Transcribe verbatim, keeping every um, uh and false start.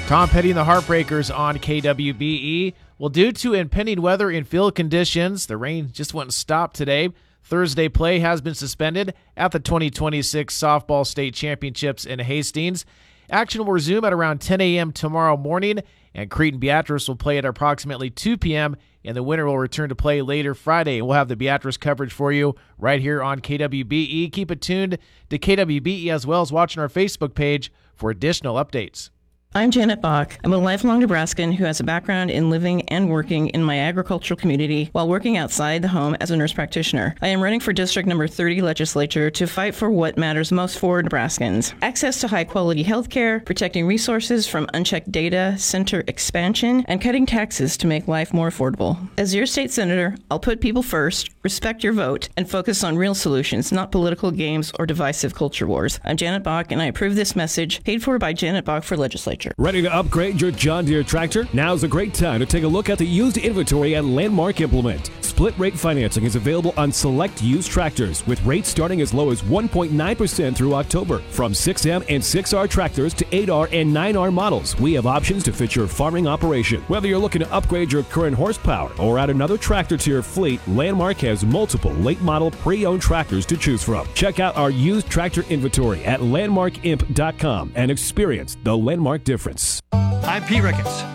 Tom Petty and the Heartbreakers on K W B E. Well, due to impending weather and field conditions, the rain just wouldn't stop today. Thursday play has been suspended at the twenty twenty-six Softball State Championships in Hastings. Action will resume at around ten a.m. tomorrow morning, and Creighton Beatrice will play at approximately two p.m., and the winner will return to play later Friday. We'll have the Beatrice coverage for you right here on K W B E. Keep it tuned to K W B E as well as watching our Facebook page for additional updates. I'm Janet Bach. I'm a lifelong Nebraskan who has a background in living and working in my agricultural community while working outside the home as a nurse practitioner. I am running for District Number thirty legislature to fight for what matters most for Nebraskans: access to high-quality health care, protecting resources from unchecked data center expansion, and cutting taxes to make life more affordable. As your state senator, I'll put people first, respect your vote, and focus on real solutions, not political games or divisive culture wars. I'm Janet Bach, and I approve this message, paid for by Janet Bach for legislature. Ready to upgrade your John Deere tractor? Now's a great time to take a look at the used inventory at Landmark Implement. Split rate financing is available on select used tractors with rates starting as low as one point nine percent through October. From six M and six R tractors to eight R and nine R models, we have options to fit your farming operation. Whether you're looking to upgrade your current horsepower or add another tractor to your fleet, Landmark has multiple late model pre-owned tractors to choose from. Check out our used tractor inventory at landmark imp dot com and experience the Landmark difference. I'm Pete Ricketts.